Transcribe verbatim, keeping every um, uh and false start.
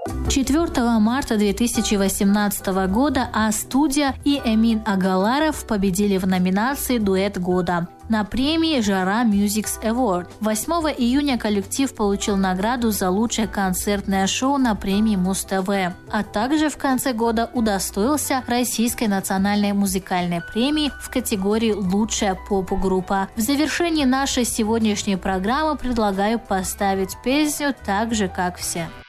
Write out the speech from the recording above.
четвёртого марта две тысячи восемнадцатого года А-студия и Эмин Агаларов победили в номинации «Дуэт года» на премии «Жара Music's Award». восьмого июня коллектив получил награду за лучшее концертное шоу на премии Муз-ТВ, а также в конце года удостоился Российской национальной музыкальной премии в категории «Лучшая поп-группа». В завершении нашей сегодняшней программы предлагаю поставить песню «Так же, как все».